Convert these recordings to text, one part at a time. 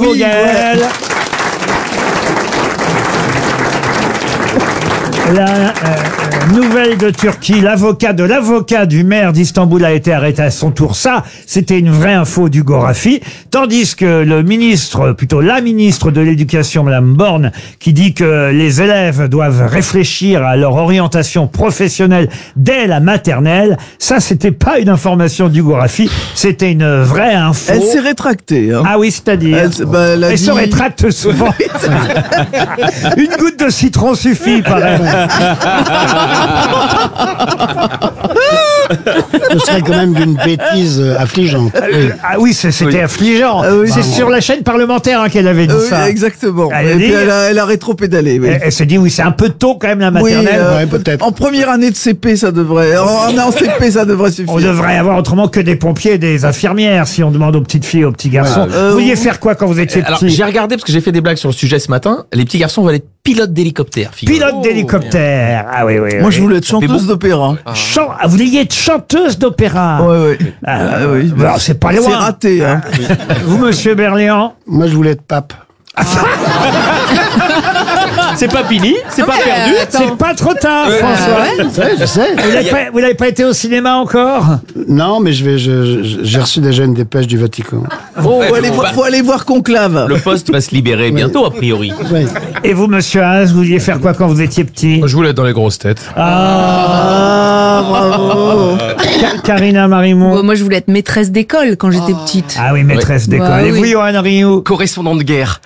Bravo Oui, Gaël. La nouvelle de Turquie, l'avocat du maire d'Istanbul a été arrêté à son tour. Ça, c'était une vraie info du Gorafi. Tandis que la ministre de l'Éducation, Madame Borne, qui dit que les élèves doivent réfléchir à leur orientation professionnelle dès la maternelle. Ça, c'était pas une information du Gorafi, c'était une vraie info. Elle s'est rétractée. Hein. Ah oui, c'est-à-dire elle se rétracte souvent. Une goutte de citron suffit, pareil. Ce serait quand même d'une bêtise affligeante. Ah oui, c'était affligeant. C'est sur la chaîne parlementaire qu'elle avait dit ça. Exactement. Elle, elle a rétro-pédalé. Oui. Elle s'est dit, oui, c'est un peu tôt quand même la maternelle. Oui, peut-être. En première année de CP, ça devrait. En CP, ça devrait suffire. On devrait avoir autrement que des pompiers et des infirmières si on demande aux petites filles, aux petits garçons. Vous vouliez faire quoi quand vous étiez petit? Alors, j'ai regardé parce que j'ai fait des blagues sur le sujet ce matin. Les petits garçons veulent être pilotes d'hélicoptère. Pilote d'hélicoptère. Ah oui, oui. Moi, je voulais être chanteuse d'opéra. Vous vouliez être chanteuse d'opéra? Oui. Oui. Bon, c'est pas loin. C'est raté. Hein. Vous, monsieur Berléand? Moi, je voulais être pape. C'est pas fini, c'est pas perdu. C'est pas trop tard, François. Je sais. Vous n'avez pas été au cinéma encore? Non, mais j'ai reçu déjà une dépêche du Vatican. Faut aller voir Conclave. Le poste va se libérer bientôt, a priori. Oui. Et vous, monsieur Haas, vous vouliez faire quoi quand vous étiez petit? Je voulais être dans les grosses têtes. Bravo. Carina Marimont. Moi, je voulais être maîtresse d'école quand j'étais petite. Ah oui, maîtresse d'école. Bah, Et vous, oui. Johan Rioux? Correspondant de guerre.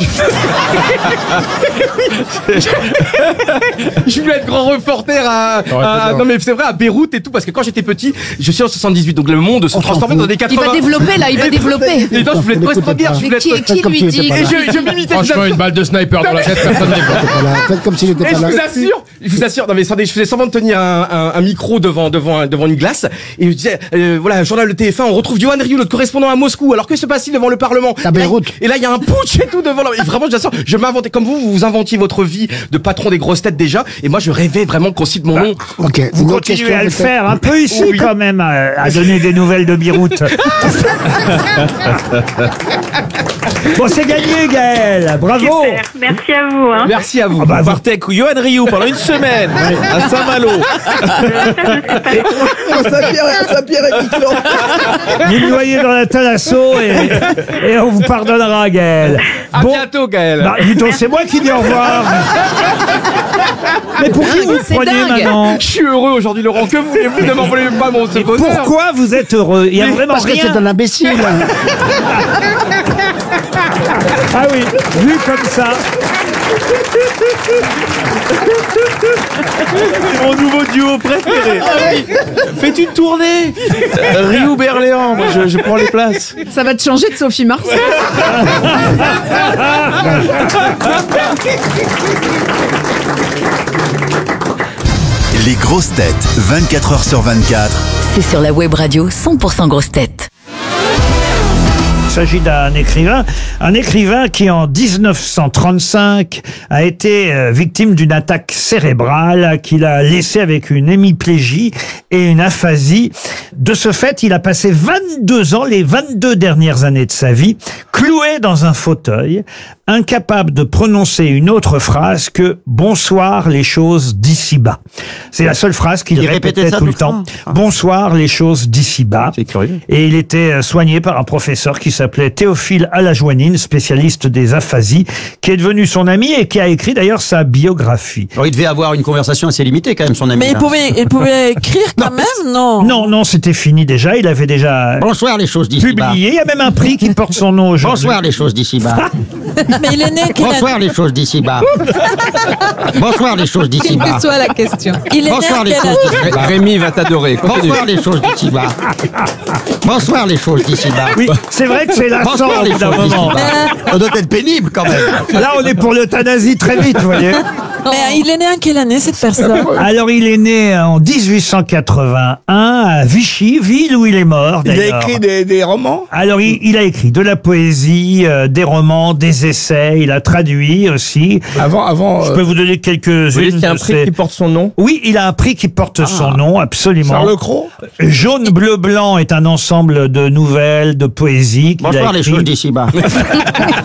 Je voulais être grand reporter non mais c'est vrai, à Beyrouth et tout, parce que quand j'étais petit, je suis en 78, donc le monde se transformait dans des 80. Il va développer, là, il va développer. Et donc je voulais être correspondant de guerre, je voulais Qui être... lui dit? Et je m'imitais. Franchement, une balle de sniper dans la tête, personne n'est pas. Faites comme s'il n'était Et pas là. je vous assure, non mais attendez, je faisais semblant de tenir un micro devant une glace, et je disais, voilà, journal de TF1, on retrouve Johan Rioux, notre correspondant à Moscou, alors que se passe-t-il devant le Parlement? À Beyrouth. Et là, il y a un putsch et tout devant, et vraiment, j'assure, je m'inventais, comme vous inventiez votre vie de patron des grosses têtes déjà, et moi, je rêvais vraiment qu'on cite mon nom. Ok. Vous Une autre continuez question, à le peut-être faire un peu ici quand même, à donner des nouvelles de Beyrouth. Bon, c'est gagné, Gaël. Bravo. Super, merci à vous. Hein. Merci à vous. bah, Vous partez avec Johan Rioux pendant une semaine à Saint-Malo. Saint-Pierre et Miquelon. Vous le voyez dans la Thalasso et on vous pardonnera, Gaël. À bientôt, Gaël. Bah, dis donc, c'est moi qui dis au revoir. Mais pour qui vous C'est prenez dingue. maintenant? Je suis heureux aujourd'hui, Laurent. Que voulez-vous? Ne m'en voulez pas mon ce bonheur. Pourquoi vous êtes heureux? Il y a vraiment Parce que rien. c'est un imbécile. Ah oui, vu comme ça. Mon nouveau duo préféré. Faites une tournée. Rioux Berléand, moi je prends les places. Ça va te changer de Sophie Marceau. Les grosses têtes, 24 heures sur 24. C'est sur la web radio 100% grosses têtes. Il s'agit d'un écrivain qui en 1935 a été victime d'une attaque cérébrale qui l'a laissé avec une hémiplégie et une aphasie. De ce fait, il a passé 22 ans, les 22 dernières années de sa vie, cloué dans un fauteuil, incapable de prononcer une autre phrase que « Bonsoir les choses d'ici-bas ». C'est la seule phrase qu'il répétait tout le temps. « Bonsoir les choses d'ici-bas ». C'est curieux. Et il était soigné par un professeur qui s'appelait Théophile Alajoanine, spécialiste des aphasies, qui est devenu son ami et qui a écrit d'ailleurs sa biographie. Alors il devait avoir une conversation assez limitée quand même, son ami. Mais il pouvait écrire quand même, non? Non, c'était fini déjà. Il avait déjà Bonsoir les choses d'ici-bas. publié. Il y a même un prix qui porte son nom aujourd'hui. Bonsoir les choses d'ici-bas. Mais il est né quelle année? Bonsoir les choses d'ici-bas. Bonsoir les choses Quelle d'ici-bas. que soit la question. Il est né Bonsoir à les quelle choses année? d'ici-bas. Rémi va t'adorer. Continue. Bonsoir les choses d'ici-bas. Bonsoir les choses d'ici-bas. Oui, c'est vrai que c'est lassant Bonsoir au les bout d'un choses moment. d'ici-bas. Ça doit être pénible quand même. Là, on est pour l'euthanasie très vite, vous voyez. Mais il est né à quelle année, cette personne? Alors, il est né en 1881 à Vichy, ville où il est mort. Il a d'ailleurs. écrit des romans. Alors, il a écrit de la poésie, des romans, des essais. Il a traduit aussi. Avant. Je peux vous donner quelques-unes. Vous voulez qu'il y a un de prix ces- qui porte son nom? Oui, il a un prix qui porte son nom, absolument. Charles Cros. Jaune, bleu, blanc est un ensemble de nouvelles, de poésie. qu'il a Bonsoir les écrit. choses d'ici-bas.